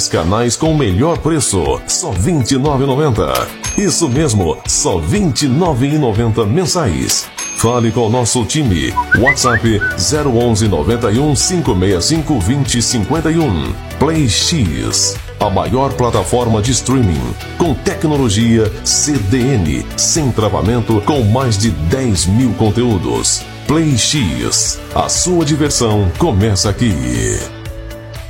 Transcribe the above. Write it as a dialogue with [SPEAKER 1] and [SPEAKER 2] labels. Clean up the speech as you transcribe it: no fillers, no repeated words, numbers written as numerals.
[SPEAKER 1] 3 canais com o melhor preço, só R$ 29,90. Isso mesmo, só R$ 29,90 mensais. Fale com o nosso time. WhatsApp 011 91 565 2051. Play X, a maior plataforma de streaming com tecnologia CDN, sem travamento, com mais de 10 mil conteúdos. Play X, a sua diversão começa aqui.